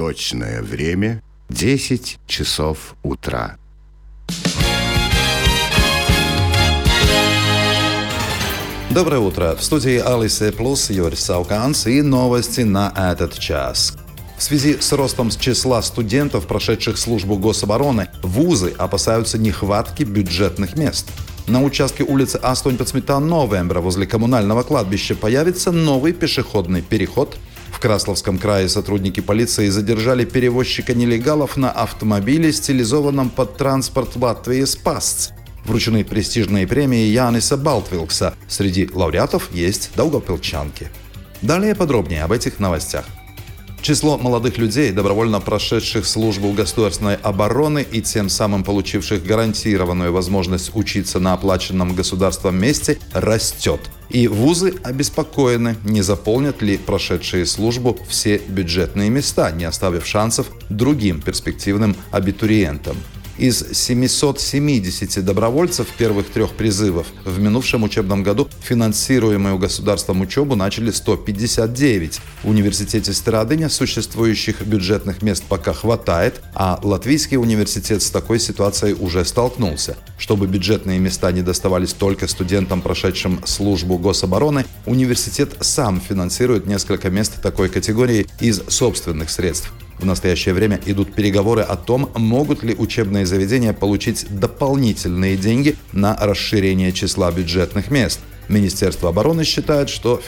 Точное время 10 часов утра. Доброе утро. В студии Алисы Плюс Юрий Сауканс и новости на этот час. В связи с ростом числа студентов, прошедших службу гособороны, вузы опасаются нехватки бюджетных мест. На участке улицы 18 новembra возле коммунального кладбища появится новый пешеходный переход. В Красловском крае сотрудники полиции задержали перевозчика нелегалов на автомобиле, стилизованном под транспорт Латвии «Спасц». Вручены престижные премии Яниса Балтвилкса. Среди лауреатов есть даугавпилчанки. Далее подробнее об этих новостях. Число молодых людей, добровольно прошедших службу государственной обороны и тем самым получивших гарантированную возможность учиться на оплаченном государством месте, растет. И вузы обеспокоены, не заполнят ли прошедшие службу все бюджетные места, не оставив шансов другим перспективным абитуриентам. Из 770 добровольцев первых 3 призывов в минувшем учебном году финансируемую государством учебу начали 159. В университете Страдыня существующих бюджетных мест пока хватает, а Латвийский университет с такой ситуацией уже столкнулся. Чтобы бюджетные места не доставались только студентам, прошедшим службу гособороны, университет сам финансирует несколько мест такой категории из собственных средств. В настоящее время идут переговоры о том, могут ли учебные заведения получить дополнительные деньги на расширение числа бюджетных мест. Министерство обороны считает, что